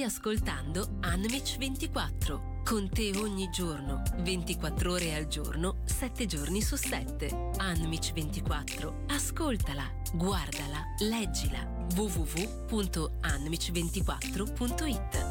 ascoltando Unmich 24. Con te ogni giorno, 24 ore al giorno, 7 giorni su 7. Unmich 24. Ascoltala, guardala, leggila. www.unmich24.it